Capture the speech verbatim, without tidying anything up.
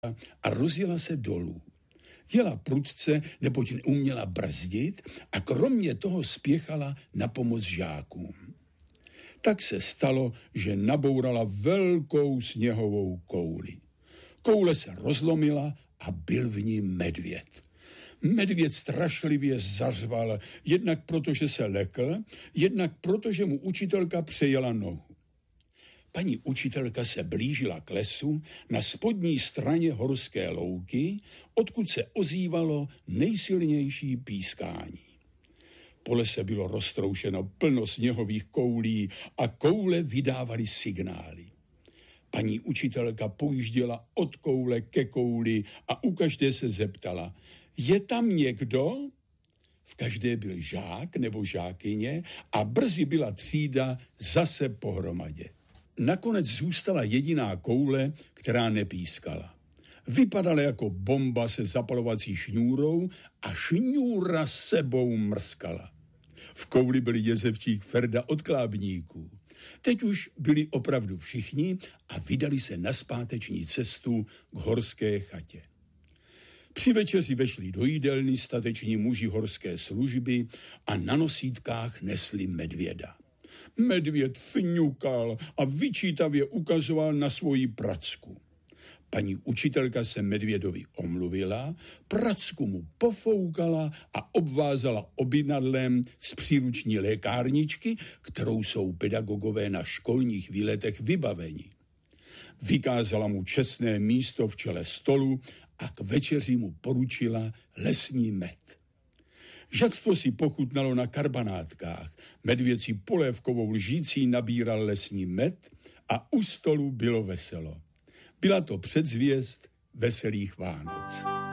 a rozjela se dolů. Jela prudce, neboť neuměla brzdit a kromě toho spěchala na pomoc žákům. Tak se stalo, že nabourala velkou sněhovou kouli. Koule se rozlomila a byl v ní medvěd. Medvěd strašlivě zařval, jednak protože se lekl, jednak protože mu učitelka přejela nohu. Paní učitelka se blížila k lesu na spodní straně horské louky, odkud se ozývalo nejsilnější pískání. Po lese bylo roztroušeno plno sněhových koulí a koule vydávaly signály. Paní učitelka pojížděla od koule ke kouli a u každé se zeptala, je tam někdo? V každé byl žák nebo žákyně a brzy byla třída zase pohromadě. Nakonec zůstala jediná koule, která nepískala. Vypadala jako bomba se zapalovací šňůrou a šňůra sebou mrskala. V kouli byl jezevčík Ferda od Klábníků. Teď už byli opravdu všichni a vydali se na zpáteční cestu k horské chatě. Při večeři vešli do jídelny stateční muži horské služby a na nosítkách nesli medvěda. Medvěd fňukal a vyčítavě ukazoval na svoji pracku. Paní učitelka se medvědovi omluvila, pracku mu pofoukala a obvázala obynadlem z příruční lékárničky, kterou jsou pedagogové na školních výletech vybaveni. Vykázala mu čestné místo v čele stolu a k večeři mu poručila lesní med. Žadstvo si pochutnalo na karbanátkách, medvěd si polévkovou lžící nabíral lesní med a u stolu bylo veselo. Byla to předzvěst veselých Vánoc.